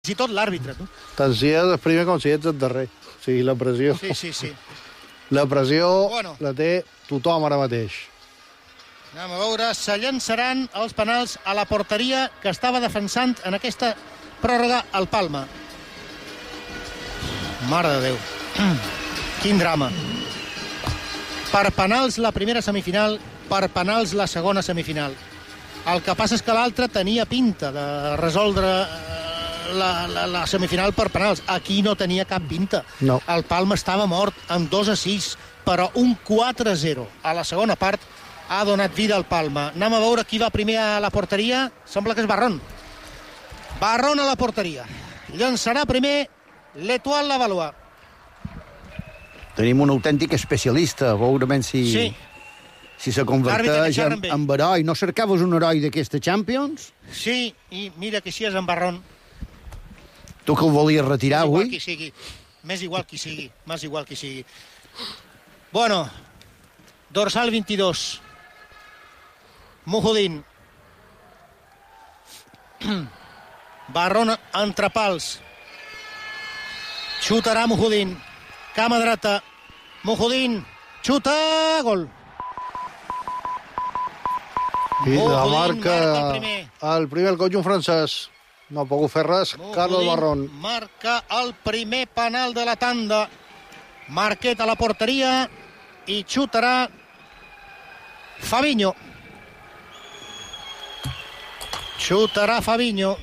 i tot l'àrbitre, tu. Tant si ets el primer com si ets el darrer. O sigui, la pressió... Sí. La pressió Bueno. la té tothom ara mateix. Anem a veure, se llançaran els penals a la porteria que estava defensant en aquesta pròrroga al Palma. Mare de Déu. Quin drama. Per penals la primera semifinal, per penals la segona semifinal. El que passa és que l'altre tenia pinta de resoldre la semifinal per penals. Aquí no tenia cap pinta. No. El Palma estava mort amb 2-6, però un 4-0 a la segona part ha donat vida al Palma. Anem a veure qui va primer a la porteria. Sembla que és Barrón. Barrón a la porteria. Llançarà primer l'Etoile Lavallois. Tenim un autèntic especialista, veurem si... Sí. Si se converteix L'àrbitre que xerra amb ell. en heroi. No cercaves un heroi d'aquesta Champions? Sí, i mira que si és en Barrón. Tu que el volies retirar Igual avui? qui sigui. M'és igual qui sigui. M'és igual qui sigui. Bueno, dorsal 22. Mujudin. Barrón entre pals. Xutarà Mujudin. Cama dreta. Mujudin. Xuta. Gol. I la Mujudin marca el primer. el conjunt francès. No ha pogut fer res. Carlos Barrón. Marca el primer penal de la tanda. Marquet a la porteria i xutarà Fabinho. Xutarà Fabinho.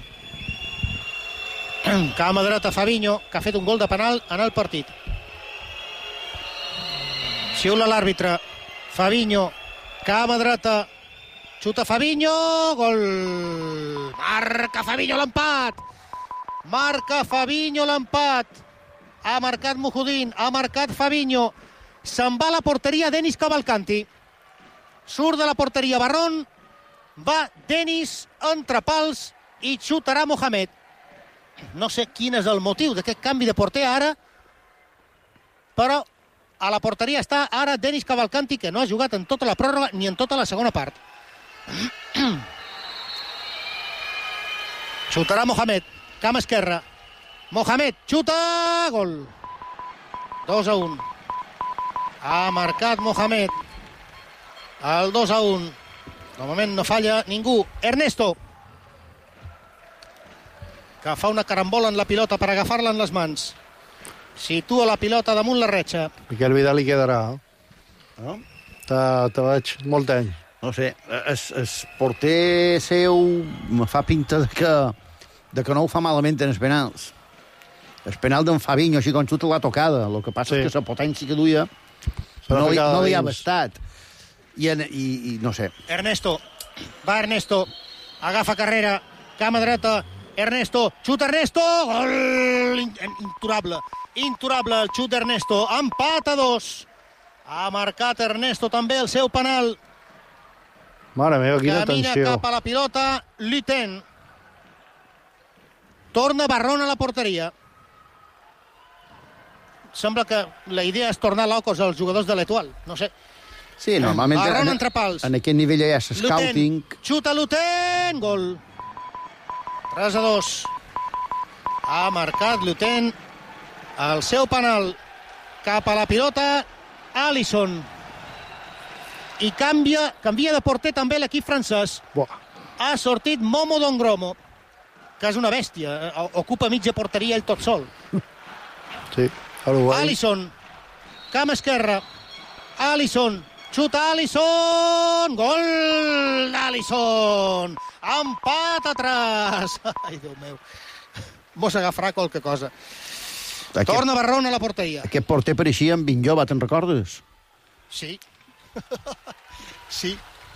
Cama dreta Fabinho, que ha fet un gol de penal en el partit. Xiula l'àrbitre. Fabinho, cama dreta. Xuta Fabinho, gol! Marca Fabinho l'empat! Marca Fabinho l'empat! Ha marcat Mujudin, ha marcat Fabinho. Se'n va a la porteria Denis Cavalcanti. Surt de la porteria Barrón, va Denis entre pals i xutarà Mohamed. No sé quin és el motiu d'aquest canvi de porter ara, però a la porteria està ara Denis Cavalcanti, que no ha jugat en tota la pròrroga ni en tota la segona part. Xutarà Mohamed, cama esquerra. Mohamed, xuta, gol. 2-1. Ha marcat Mohamed. El 2-1. De moment no falla ningú. Ernesto, que fa una carambola en la pilota per agafar-la en les mans. Situa la pilota damunt la retxa. Miquel Vidal li quedarà. No? Te veig molt any. No sé, el porter seu me fa pinta de que no ho fa malament en els penals. El penal d'en Fabinho, així com xuta la tocada. El que passa és que la potència que duia no li ha bastat. I no sé. Ernesto, va Ernesto, agafa carrera, cama dreta, Ernesto, xuta Ernesto, gol! Inturable el xut d'Ernesto, empat a 2. Ha marcat Ernesto també el seu penal. Mare meva, quina Camina tensió. cap a la pilota, Luten. Torna Barrón a la porteria. Sembla que la idea és tornar locos als jugadors de l'Etoile, no sé. Sí, normalment Barrón entre pals. en aquest nivell ja és scouting. Xuta Luten, gol. 3-2. Ha marcat Luten el seu penal. Cap a la pilota, Alisson. I canvia de porter també l'equip francès. Buah. Ha sortit Momo Dongromo, que és una bèstia. Ocupa mitja porteria ell tot sol. Sí, Uruguai. Alisson, cama esquerra. Alisson, xuta Alisson! Gol d'Alisson! Empat atrás! Ai, Déu meu. Mos agafarà qualque cosa. Torna Barrón a la porteria. Aquest porter pareixia en Vinjova, te'n recordes? Sí. Sí.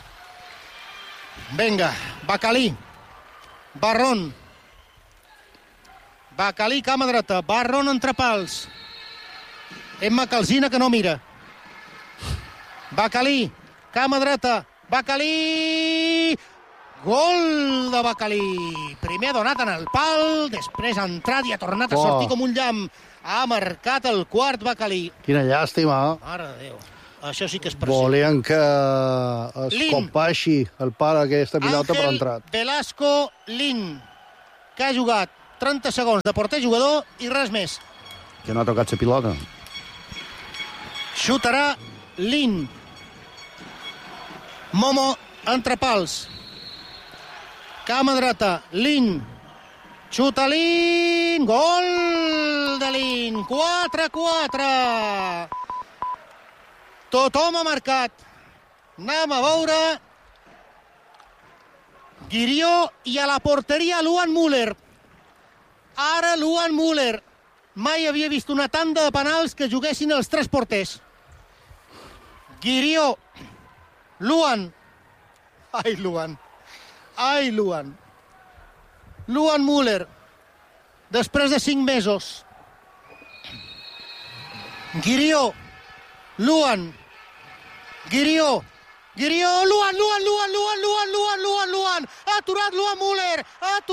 Venga, Bacalí. Barrón. Bacalí, cama dreta. Barrón entre pals. Emma Calzina, que no mira. Bacalí, cama dreta. Bacalí! Gol de Bacalí. Primer ha donat en el pal, després ha entrat i ha tornat a sortir com un llamp. Ha marcat el quart Bacalí. Quina llàstima. Mare de Déu. Això sí que és preciós. Volien que es compassi el pare aquesta pilota per Ángel entrat. Velasco Lin, que ha jugat 30 segons de porter-jugador i res més. Que no ha tocat la pilota. Xutarà Lin. Momo entre pals. Cama dreta, Lin. Xuta Lin. Gol de Lin. 4-4. Tothom ha marcat. Anem a veure. Guirió i a la porteria Luan Müller. Ara Luan Müller. Mai havia vist una tanda de penals que juguessin els 3 porters. Guirió. Luan. Ai, Luan. Ai, Luan. Luan Müller. Després de 5 mesos. Guirió. Luan. Guirió. Guirió, Luan. Ha aturat Luan Müller.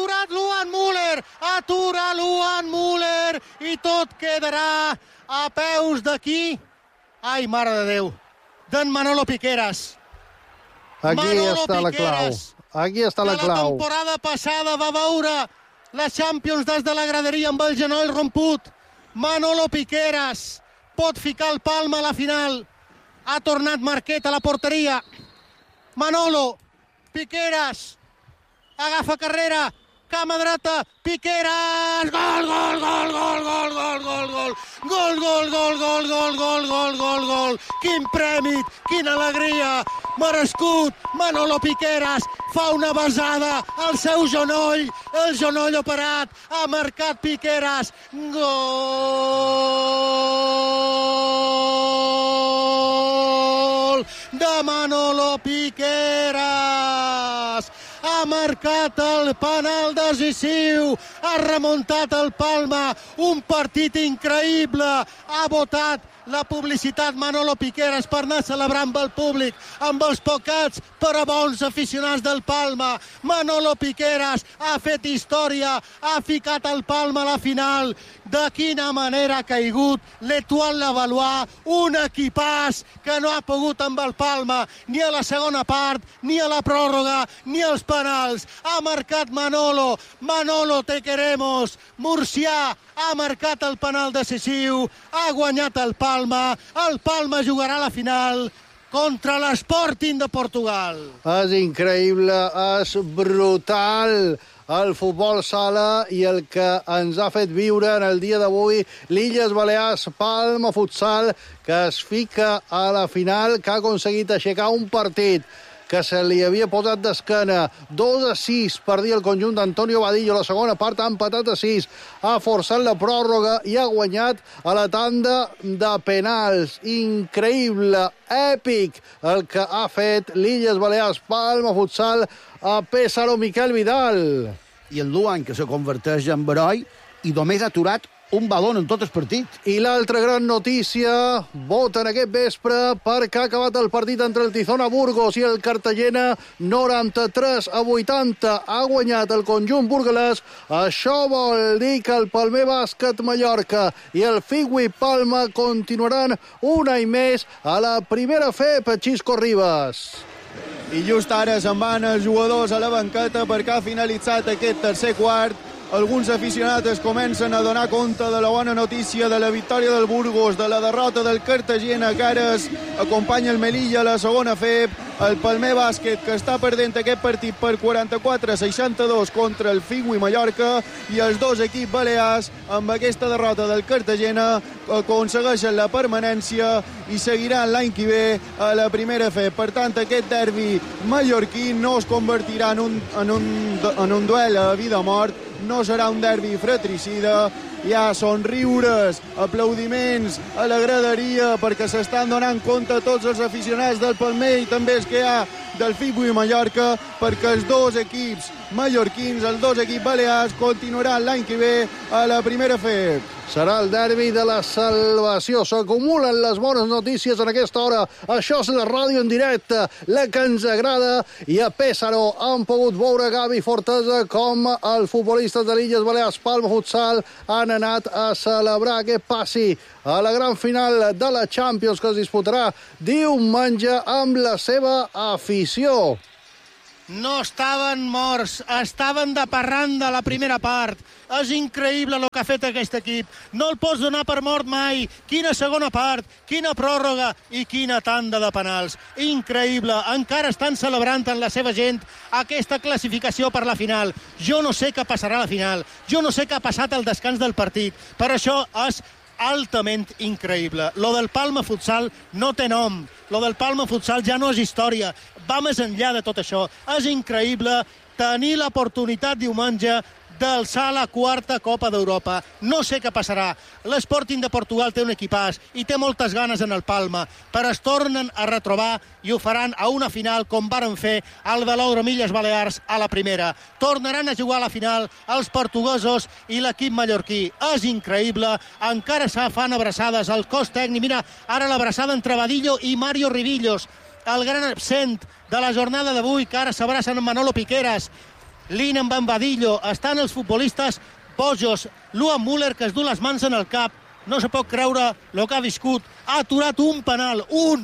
Atura Luan Müller. I tot quedarà a peus d'aquí. Ai, mare de Déu. D'en Manolo Piqueras. Aquí està la clau. La temporada passada va veure la Champions des de la graderia amb el genoll romput. Manolo Piqueras pot ficar el Palma a la final. Ha tornat Marquet a la porteria. Manolo Piqueras agafa carrera. Cama dreta, Piqueras, gol! Quin premi, quina alegria, merescut. Manolo Piqueras fa una besada al seu genoll, el genoll operat, ha marcat Piqueras, gol de Manolo Piqueras. Ha marcat el penal decisiu, ha remuntat el Palma, un partit increïble, ha votat la publicitat Manolo Piqueras per anar celebrant amb el públic, amb els tocats però bons aficionats del Palma. Manolo Piqueras ha fet història, ha ficat el Palma a la final. De quina manera ha caigut l'Étoile Lavallois, un equipàs que no ha pogut amb el Palma ni a la segona part, ni a la pròrroga, ni als penals. Ha marcat Manolo, te queremos. Murcià ha marcat el penal decisiu, ha guanyat el Palma jugarà a la final contra l'Sporting de Portugal. És increïble, és brutal el futbol sala i el que ens ha fet viure en el dia d'avui l'Illes Balears Palma Futsal, que es fica a la final, que ha aconseguit aixecar un partit que se li havia posat d'esquena. 2-6 perdia el conjunt d'Antonio Vadillo. La segona part ha empatat a 6. Ha forçat la pròrroga i ha guanyat a la tanda de penals. Increïble, èpic, el que ha fet l'Illes Balears Palma Futsal a Pésaro Miquel Vidal. I el Luan, que se converteix en heroi i només ha aturat un baló en tot el partit. I l'altra gran notícia, voten aquest vespre perquè ha acabat el partit entre el Tizona Burgos i el Cartagena 93-80. Ha guanyat el conjunt burgalès. Això vol dir que el Palmer Bàsquet Mallorca i el Figui Palma continuaran un any més a la primera FEP. Xisco Ribas. I just ara se'n van els jugadors a la banqueta perquè ha finalitzat aquest tercer quart. Alguns aficionats es comencen a donar compte de la bona notícia de la victòria del Burgos, de la derrota del Cartagena, que ara acompanya el Melilla a la segona FEP, el Palmer Bàsquet, que està perdent aquest partit per 44-62 contra el Figui Mallorca, i els dos equips balears, amb aquesta derrota del Cartagena, aconsegueixen la permanència i seguiran l'any que ve a la primera FEP. Per tant, aquest derbi mallorquí no es convertirà en un duel a vida o mort, no serà un derbi fratricida. Hi ha somriures, aplaudiments a la graderia perquè s'estan donant compte tots els aficionats del Palmer i també els que hi ha del Figui Mallorca, perquè els dos equips mallorquins, els dos equips balears, continuaran l'any que ve a la primera FEP. Serà el derbi de la salvació. S'acumulen les bones notícies en aquesta hora. Això és la ràdio en directe, la que ens agrada. I a Pésaro han pogut veure Gavi Fortesa com els futbolistes de l'Illes Balears Palma Futsal han anat a celebrar aquest passi a la gran final de la Champions, que es disputarà diumenge amb la seva afició. No estaven morts, estaven de parranda a la primera part. És increïble el que ha fet aquest equip. No el pots donar per mort mai. Quina segona part, quina pròrroga i quina tanda de penals. Increïble. Encara estan celebrant en la seva gent aquesta classificació per la final. Jo no sé què passarà a la final. Jo no sé què ha passat al descans del partit. Per això és altament increïble. Lo del Palma Futsal no té nom. Lo del Palma Futsal ja no és història. Va més enllà de tot això. És increïble tenir l'oportunitat diumenge d'alçar la quarta Copa d'Europa. No sé què passarà. L'Sporting de Portugal té un equipàs i té moltes ganes en el Palma, però es tornen a retrobar i ho faran a una final com varen fer al Velòdrom Illes Balears a la primera. Tornaran a jugar a la final els portuguesos i l'equip mallorquí. És increïble. Encara fan abraçades al cos tècnic. Mira, ara l'abraçada entre Badillo i Mario Rivillos, el gran absent de la jornada d'avui, que ara s'abracen amb Manolo Piqueras, Lin amb Badillo, estan els futbolistes bojos, Luan Müller, que es du les mans en el cap, no se pot creure el que ha viscut, ha aturat un penal,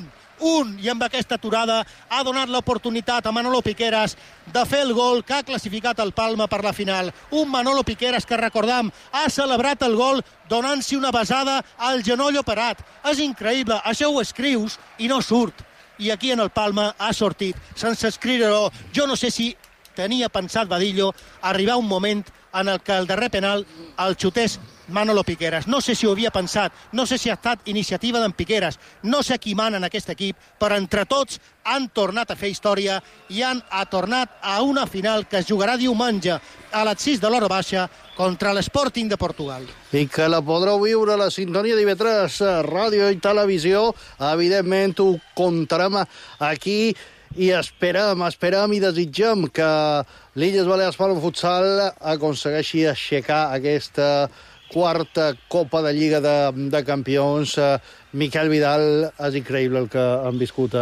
i amb aquesta aturada ha donat l'oportunitat a Manolo Piqueras de fer el gol que ha classificat el Palma per la final. Un Manolo Piqueras que, recordam, ha celebrat el gol donant-se una besada al genoll operat. És increïble, això ho escrius i no surt. I aquí en el Palma ha sortit, sense escriure-ho. Jo no sé si tenia pensat Badillo arribar un moment en el que el darrer penal el xutés Manolo Piqueras. No sé si ho havia pensat, no sé si ha estat iniciativa d'en Piqueras, no sé qui mana en aquest equip, però entre tots han tornat a fer història i han tornat a una final que es jugarà diumenge a les 6 de l'hora baixa contra l'Sporting de Portugal. I que la podreu viure a la sintonia d'IV3, ràdio i televisió. Evidentment ho contarem aquí i esperem i desitgem que l'Illes Balears Palma Futsal aconsegueixi aixecar aquesta quarta Copa de Lliga de Campions. Miquel Vidal, és increïble el que han viscut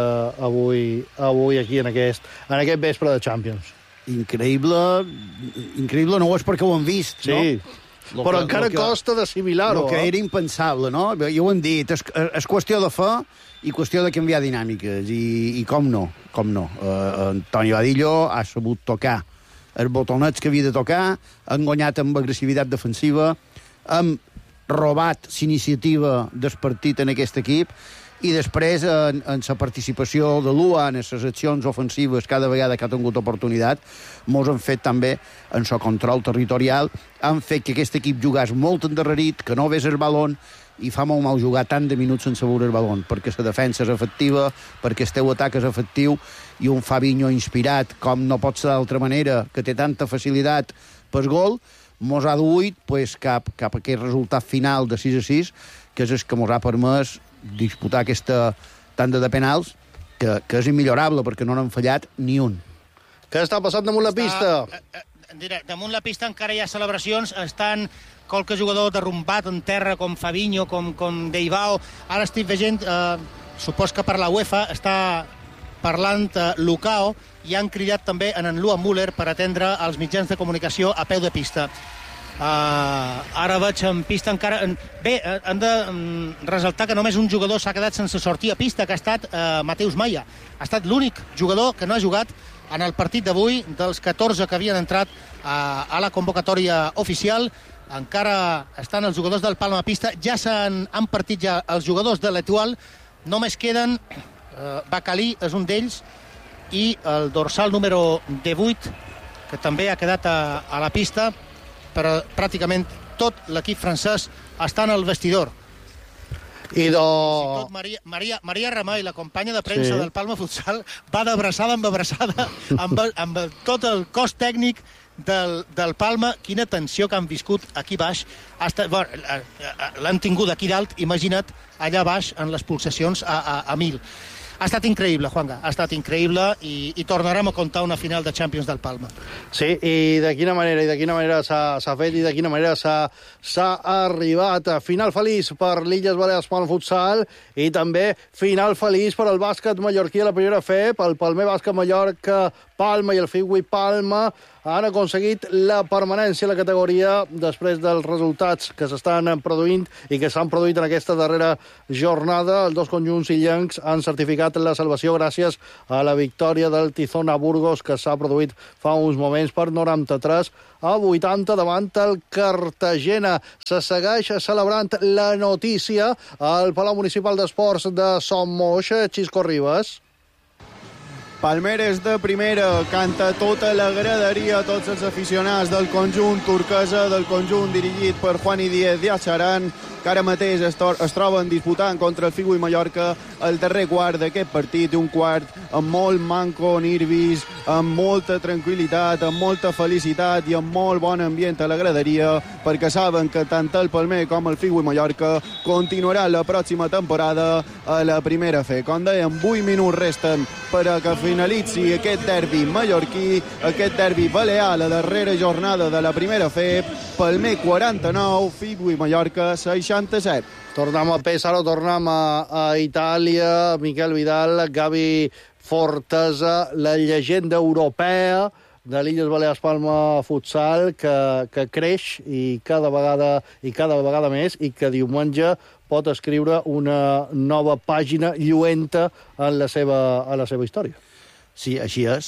avui aquí en aquest vespre de Champions. Increïble no és perquè ho hem vist, sí, no? Però encara costa d'assimilar-ho. El que era impensable, no? Ja ho hem dit, és qüestió de fe i qüestió de canviar dinàmiques. I com no? Antoni Badillo ha sabut tocar els botonets que havia de tocar, ha guanyat amb agressivitat defensiva, hem robat l'iniciativa del partit en aquest equip i després en la participació de l'UA en les accions ofensives cada vegada que ha tingut oportunitat mos han fet també en el control territorial, han fet que aquest equip jugàs molt endarrerit, que no ves el balón i fa molt mal jugar tant de minuts sense veure el balón, perquè la defensa és efectiva, perquè el teu atac és efectiu, i un Fabinho inspirat, com no pot ser d'altra manera, que té tanta facilitat pel gol, mos ha duit cap a aquest resultat final de 6-6, que és el que mos ha permès disputar aquesta tanda de penals, que és immillorable, perquè no n'han fallat ni un. Què està passant damunt la pista? Damunt la pista encara hi ha celebracions, estan qualque jugador derrumbat en terra, com Fabinho, com Deibao. Ara estic veient, supos que per la UEFA està parlant Lucao, i han cridat també en Luan Müller per atendre els mitjans de comunicació a peu de pista. Ara veig en pista encara... Bé, hem de ressaltar que només un jugador s'ha quedat sense sortir a pista, que ha estat Mateus Maya. Ha estat l'únic jugador que no ha jugat en el partit d'avui, dels 14 que havien entrat a la convocatòria oficial. Encara estan els jugadors del Palma a pista, ja han partit ja els jugadors de l'Etoile, només queden Bacalí, és un d'ells, i el dorsal número 18, que també ha quedat a la pista, però pràcticament tot l'equip francès està en el vestidor. I Maria Ramay, la companya de premsa del Palma Futsal, va d'abraçada amb tot el cos tècnic del Palma. Quina tensió que han viscut aquí baix. L'han tingut aquí dalt, imagina't, allà baix en les pulsacions a 1000. Ha estat increïble, Juanga, ha estat increïble i tornarem a comptar una final de Champions del Palma. Sí, i de quina manera s'ha fet i de quina manera s'ha arribat. Final feliç per l'Illes Balears Palma Futsal i també final feliç per al bàsquet mallorquí a la primera FEP, el Palmer Bàsquet Mallorca Palma i el Figui Palma han aconseguit la permanència a la categoria després dels resultats que s'estan produint i que s'han produït en aquesta darrera jornada. Els dos conjunts illencs han certificat la salvació gràcies a la victòria del Tizona Burgos que s'ha produït fa uns moments per 93-80 davant el Cartagena. Se segueix celebrant la notícia al Palau Municipal d'Esports de Son Moix. Xisco Ribas. Palmeres de primera, canta tota la graderia, tots els aficionats del conjunt turquesa, del conjunt dirigit per Juani Díez i Acharan, que ara mateix es troben disputant contra el Figui Mallorca el darrer quart d'aquest partit, un quart amb molt manco nervis, amb molta tranquil·litat, amb molta felicitat i amb molt bon ambient a la graderia, perquè saben que tant el Palmer com el Figui Mallorca continuarà la pròxima temporada a la primera fe. Com dèiem, 8 minuts resten per a que finalitzi aquest derbi mallorquí, aquest derbi balear, la darrera jornada de la primera fe. Palmer 49, Figui Mallorca 67. Tornem a Pesaro, tornem a Itàlia. Miquel Vidal, Gavi Fortesa, la llegenda europea de l'Illes Balears Palma Futsal, que creix i cada vegada més, i que diumenge pot escriure una nova pàgina lluenta en la seva història. Sí, així és.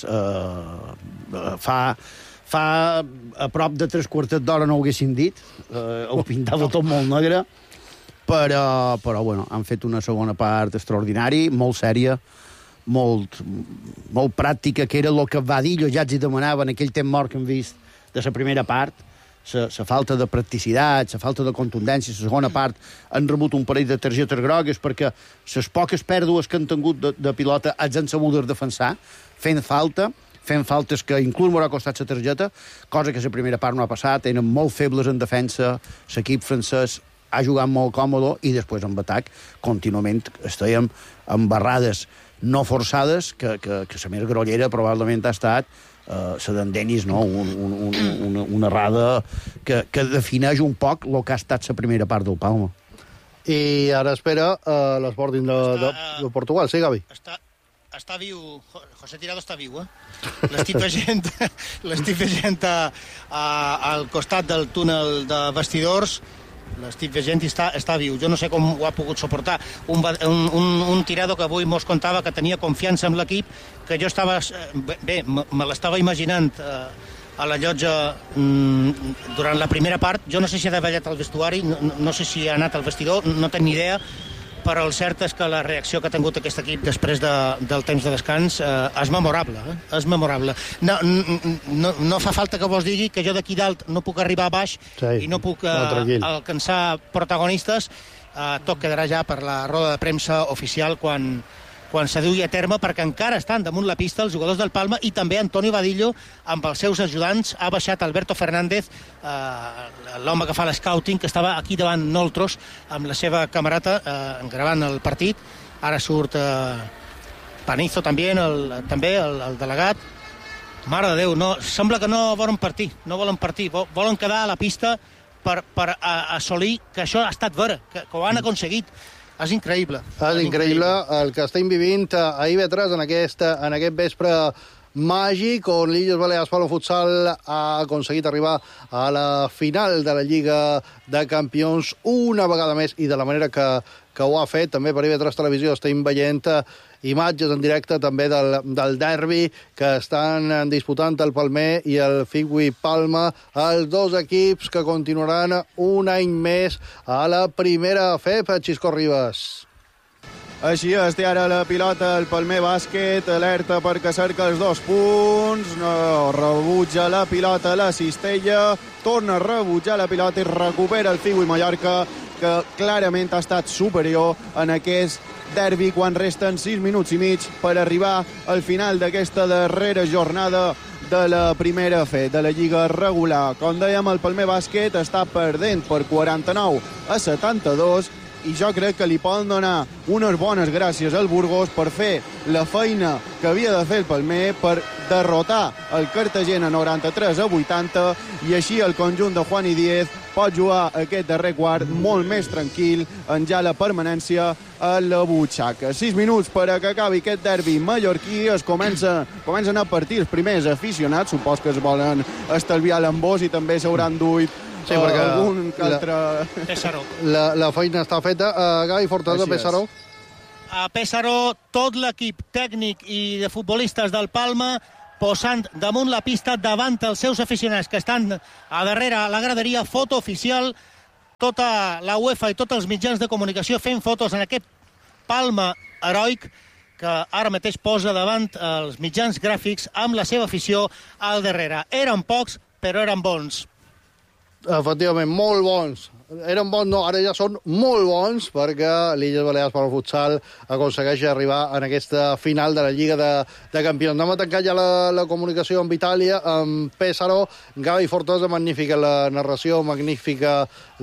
Fa a prop de 3/4 d'hora no ho haguéssim dit. Ho pintava tot molt negre, però bueno, han fet una segona part extraordinària, molt sèria, molt pràctica, que era el que va dir, jo ja els demanava en aquell temps mort que hem vist de la primera part, la falta de practicitat, la falta de contundència. La segona part han rebut un parell de targetes grogues perquè les poques pèrdues que han tingut de pilota els han sabut defensar, fent faltes que inclús m'haurà costat la targeta, cosa que la primera part no ha passat. Eren molt febles en defensa, l'equip francès ha jugat molt còmode i després en atac contínuament estàvem amb barrades no forçades, que la més grollera probablement ha estat la d'en Denis, no? Una errada que defineix un poc el que ha estat la primera part del Palma. I ara espera l'Sporting de Portugal. Sí, Gavi? Està viu, José Tirado està viu, l'estic veient al costat del túnel de vestidors, l'estic veient i està viu. Jo no sé com ho ha pogut suportar. Un Tirado que avui mos contava que tenia confiança en l'equip, que jo estava... Bé, me l'estava imaginant a la llotja durant la primera part. Jo no sé si ha davallat al vestuari, no sé si ha anat al vestidor, no tenc ni idea, però el cert és que la reacció que ha tingut aquest equip després del temps de descans és memorable. És memorable. No fa falta que vos digui que jo d'aquí dalt no puc arribar a baix i no puc alcançar protagonistes. Tot quedarà ja per la roda de premsa oficial quan se dugui a terme, perquè encara estan damunt la pista els jugadors del Palma i també Antonio Vadillo amb els seus ajudants. Ha baixat Alberto Fernández, l'home que fa l'escouting, que estava aquí davant nosaltres amb la seva camarata gravant el partit. Ara surt Panizo també, el delegat. Mare de Déu, sembla que no volen partir, volen quedar a la pista per assolir que això ha estat vera, que ho han aconseguit. És increïble. És increïble el que estem vivint a IB3 en aquest vespre màgic, on l'Illes Balears Palma Futsal ha aconseguit arribar a la final de la Lliga de Campions una vegada més, i de la manera que ho ha fet. També per IB3 Televisió estem veient imatges en directe també del derbi que estan disputant el Palmer i el Figui Palma, els dos equips que continuaran un any més a la primera FEP. Xisco Ribas. Així és, té ara la pilota el Palmer Bàsquet, alerta perquè cerca els 2 punts, no rebutja la pilota la Cistella, torna a rebutjar la pilota i recupera el Figui Mallorca, que clarament ha estat superior en aquest derbi quan resten 6 minuts i mig per arribar al final d'aquesta darrera jornada de la primera fe de la Lliga regular. Com dèiem, el Palmer Bàsquet està perdent per 49-72 i jo crec que li poden donar unes bones gràcies al Burgos per fer la feina que havia de fer el Palmer, per derrotar el Cartagena 93-80, i així el conjunt de Juani Díez pot jugar aquest darrer quart molt més tranquil, en ja la permanència a la butxaca. 6 minuts per a que acabi aquest derbi mallorquí. Comencen a partir els primers aficionats. Supos que es volen estalviar l'embós i també s'hauran duit algun que altre... Pésaro. La feina està feta. Gavi Fortesa, Pésaro. A Pésaro, tot l'equip tècnic i de futbolistes del Palma posant damunt la pista davant els seus aficionats que estan a darrere a la graderia, foto oficial, tota la UEFA i tots els mitjans de comunicació fent fotos en aquest Palma heroic que ara mateix posa davant els mitjans gràfics amb la seva afició al darrere. Eren pocs, però eren bons. Efectivament, molt bons. Eren bons, no, ara ja són molt bons perquè l'Illes Balears per al futsal aconsegueix arribar en aquesta final de la Lliga de Campions. Anem a tancar ja la comunicació amb Itàlia, amb Pésaro. Gavi Fortesa, magnífica la narració, magnífica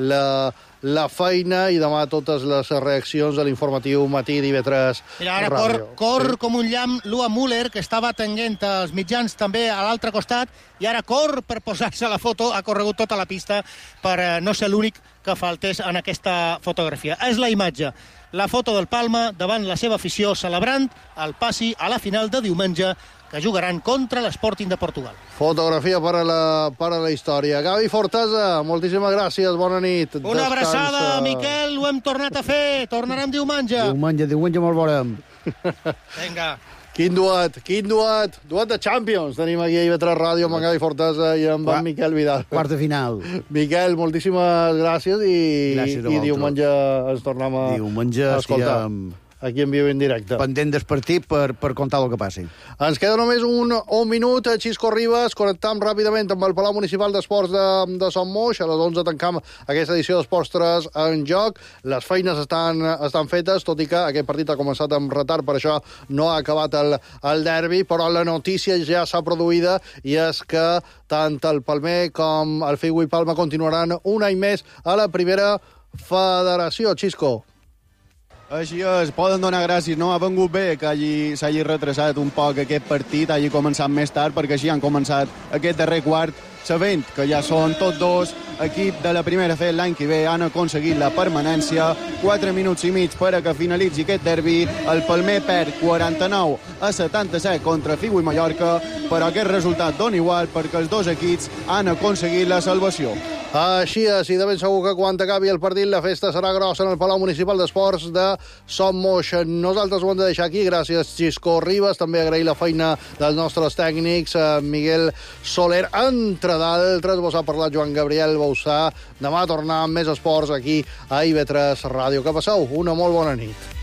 la feina i demà totes les reaccions de l'informatiu matí d'IV3 Mira, ara Ràdio. cor com un llamp Lua Müller, que estava atenent els mitjans també a l'altre costat, i ara cor per posar-se la foto, ha corregut tota la pista per no ser l'únic que faltés en aquesta fotografia. És la imatge, la foto del Palma davant la seva afició celebrant el passi a la final de diumenge que jugaran contra l'Sporting de Portugal. Fotografia per a la història. Gavi Fortesa, moltíssimes gràcies, bona nit. Una abraçada, Miquel, ho hem tornat a fer, tornarem diumenge. Diumenge me'l veurem. Vinga. Quin duet de Champions tenim aquí a IV3 Ràdio amb en Gavi Fortesa i amb en Miquel Vidal. Quarta final. Miquel, moltíssimes gràcies i diumenge ens tornem a escoltar. Aquí en viu en directe. Pendent del partit per contar el que passi. Ens queda només un minut. Xisco Ribas, connectam ràpidament amb el Palau Municipal d'Esports de Son Moix. A les 11 tancam aquesta edició d'Esports 3 en joc. Les feines estan fetes, tot i que aquest partit ha començat amb retard, per això no ha acabat el derbi, però la notícia ja s'ha produïda i és que tant el Palmer com el Figui Palma continuaran un any més a la primera federació. Xisco. Així es, poden donar gràcies, no? Ha vengut bé que s'hagi retrasat un poc aquest partit, hagi començat més tard, perquè així han començat aquest darrer quart, sabent que ja són tots dos equip de la primera fet l'any que ve, han aconseguit la permanència. 4 minuts i mig per a que finalitzi aquest derbi. El Palmer perd 49-77 contra Figui Mallorca, però aquest resultat dona igual perquè els dos equips han aconseguit la salvació. Així és, i de ben segur que quan acabi el partit la festa serà grossa en el Palau Municipal d'Esports de Son Moix. Nosaltres ho hem de deixar aquí. Gràcies, Xisco Ribas. També agrair la feina dels nostres tècnics, Miguel Soler, entre d'altres. Vos ha parlat Joan Gabriel Bausà. Demà tornar amb més esports aquí a IV3 Ràdio. Que passeu una molt bona nit.